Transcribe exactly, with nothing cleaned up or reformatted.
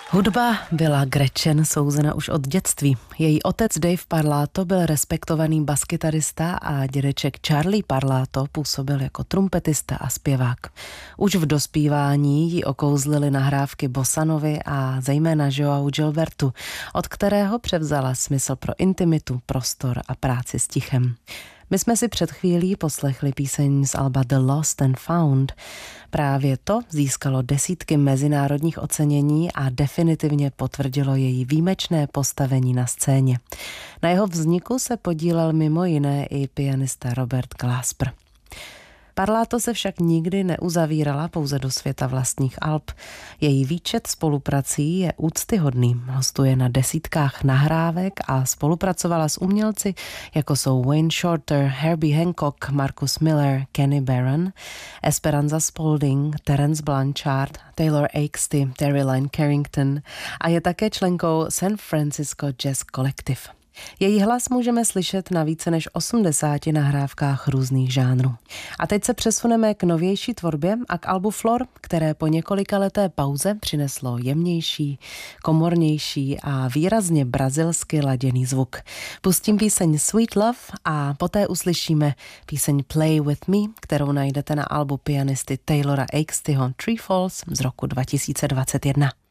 Hudba byla Gretchen souzena už od dětství. Její otec Dave Parlato byl respektovaný baskytarista a dědeček Charlie Parlato působil jako trumpetista a zpěvák. Už v dospívání ji okouzlily nahrávky Bossanovy a zejména Joao Gilbertu, od kterého převzala smysl pro intimitu, prostor a práci s tichem. My jsme si před chvílí poslechli píseň z alba The Lost and Found. Právě to získalo desítky mezinárodních ocenění a definitivně potvrdilo její výjimečné postavení na scéně. Na jeho vzniku se podílel mimo jiné i pianista Robert Glasper. Parlato se však nikdy neuzavírala pouze do světa vlastních alb. Její výčet spoluprací je úctyhodný. Hostuje na desítkách nahrávek a spolupracovala s umělci, jako jsou Wayne Shorter, Herbie Hancock, Marcus Miller, Kenny Barron, Esperanza Spalding, Terence Blanchard, Taylor Axtey, Terry Lyne Carrington a je také členkou San Francisco Jazz Collective. Její hlas můžeme slyšet na více než osmdesáti nahrávkách různých žánrů. A teď se přesuneme k novější tvorbě a k albu Flor, které po několikaleté pauze přineslo jemnější, komornější a výrazně brazilsky laděný zvuk. Pustím píseň Sweet Love a poté uslyšíme píseň Play With Me, kterou najdete na albu pianisty Taylora Axteyho Tree Falls z roku dva tisíce dvacet jedna.